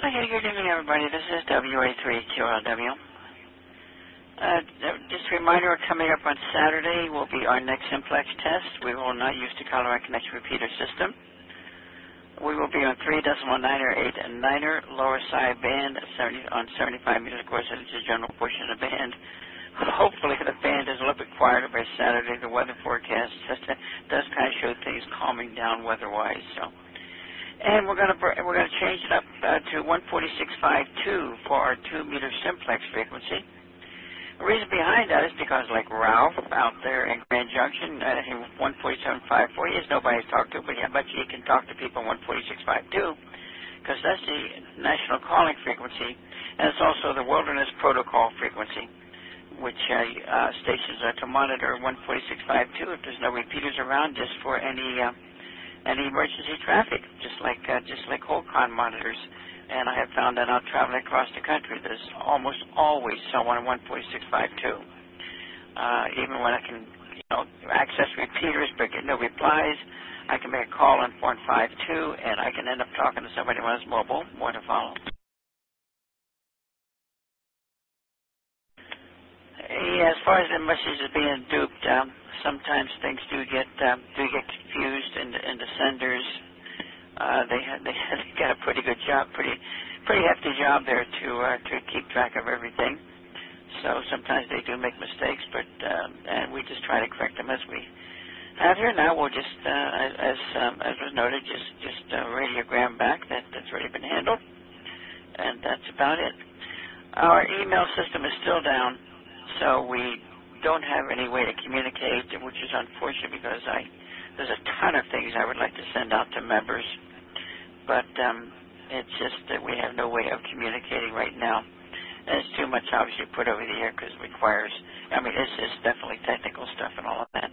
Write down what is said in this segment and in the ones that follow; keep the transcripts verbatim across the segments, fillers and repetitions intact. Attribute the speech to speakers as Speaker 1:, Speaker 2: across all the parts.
Speaker 1: Okay, good evening, everybody. This is W A three Q L W. Uh, just a reminder, coming up on Saturday will be our next simplex test. We will not use the Colorado Connection repeater system. We will be on three decimal niner, eight and niner, lower side band seventy, on seventy-five meters. Of course, it's the general portion of the band. Hopefully the band is a little bit quieter by Saturday. The weather forecast just does kind of show things calming down weather-wise. So. And we're going to we're going to change it up uh, to one forty-six point five two for our two meter simplex frequency. The reason behind that is because, like Ralph out there in Grand Junction, uh, one forty-seven point five four, he has nobody to talk to, but I bet you he can talk to people on one forty-six point five two, because that's the national calling frequency, and it's also the Wilderness Protocol frequency, which uh, uh, stations are to monitor one forty-six point five two if there's no repeaters around, just for any. Uh, Any emergency traffic, just like uh, just like Holcon monitors, and I have found that out traveling across the country, there's almost always someone on one forty-six point five two. Uh, even when I can, you know, access repeaters but get no replies, I can make a call on four and five two, and I can end up talking to somebody on his mobile. More to follow. Yeah, as far as the messages being duped, um, sometimes things do get um, do get confused in the, in the senders. Uh, they have, they have got a pretty good job, pretty pretty hefty job there to uh, to keep track of everything. So sometimes they do make mistakes, but um, and we just try to correct them as we have here. Now we'll just, uh, as um, as was noted, just just uh, radiogram back that that's already been handled, and that's about it. Our email system is still down. So we don't have any way to communicate, which is unfortunate because I there's a ton of things I would like to send out to members, but um, it's just that we have no way of communicating right now. And it's too much, obviously, put over the air because it requires, I mean, it's, it's definitely technical stuff and all of that.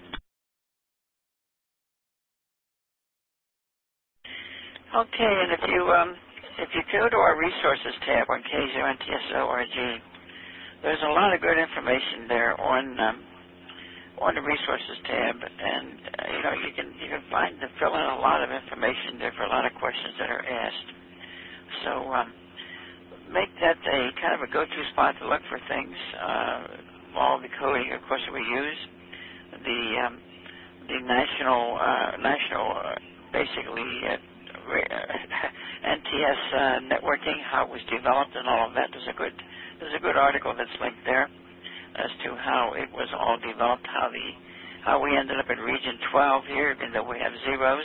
Speaker 1: Okay, and if you, um, if you go to our resources tab on K zero N T S O R G, there's a lot of good information there on um, on the resources tab, and uh, you know you can you can find to fill in a lot of information there for a lot of questions that are asked. So um, make that a kind of a go-to spot to look for things. Uh, all the coding, of course, that we use, the um, the national uh, national uh, basically uh, N T S uh, networking, how it was developed, and all of that. There's a good There's a good article that's linked there as to how it was all developed, how the how we ended up in Region twelve here, even though we have zeros.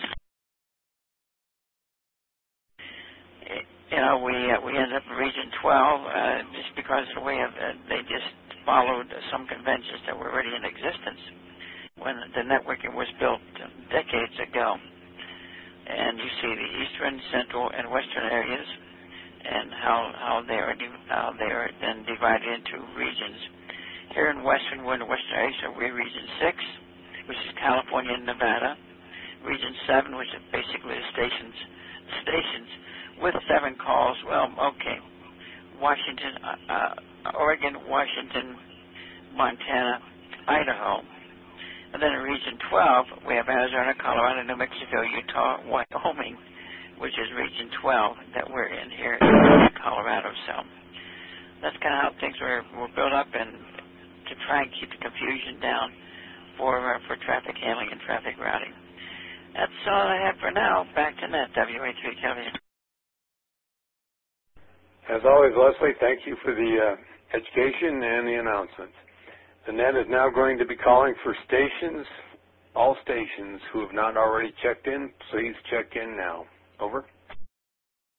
Speaker 1: You know, we uh, we ended up in Region twelve uh, just because of the way of uh, they just followed some conventions that were already in existence when the networking was built decades ago. And you see the eastern, central, and western areas, and how how they are how they are then divided into regions. Here in western, we're in the western area, so we're Region six, which is California and Nevada. Region seven, which is basically the stations stations with seven calls. Well, okay, Washington, uh, uh, Oregon, Washington, Montana, Idaho. And then in Region twelve, we have Arizona, Colorado, New Mexico, Utah, Wyoming, which is Region twelve that we're in here in Colorado. So that's kind of how things were, were built up, and to try and keep the confusion down for uh, for traffic handling and traffic routing. That's all I have for now. Back to net, W A three Q L W.
Speaker 2: As always, Leslie, thank you for the uh, education and the announcements. The net is now going to be calling for stations, all stations who have not already checked in. Please check in now. Over.